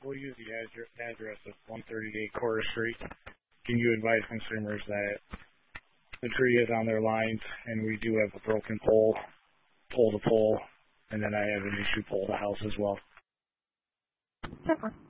we'll use the address of 138 Cora Street. Can you advise consumers that the tree is on their lines and we do have a broken pole to pole, and then I have an issue pole to house as well? Sure.